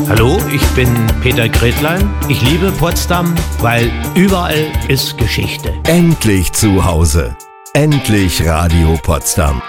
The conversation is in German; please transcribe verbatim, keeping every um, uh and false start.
Hallo, ich bin Peter Gretlein. Ich liebe Potsdam, weil überall ist Geschichte. Endlich zu Hause. Endlich Radio Potsdam.